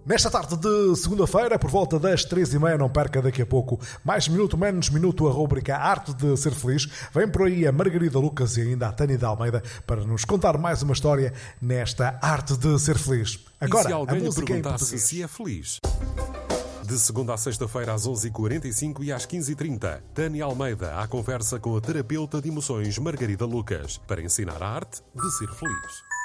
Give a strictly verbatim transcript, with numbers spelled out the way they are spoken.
Nesta tarde de segunda-feira, por volta das três e meia, não perca daqui a pouco mais minuto, menos minuto, a rubrica Arte de Ser Feliz. Vem por aí a Margarida Lucas e ainda a Tânia de Almeida para nos contar mais uma história nesta Arte de Ser Feliz. Agora, e se alguém a música lhe perguntasse em português. se é feliz? De segunda a sexta-feira às onze e quarenta e cinco e às quinze e trinta, Tânia Almeida à conversa com a terapeuta de emoções Margarida Lucas para ensinar a arte de ser feliz.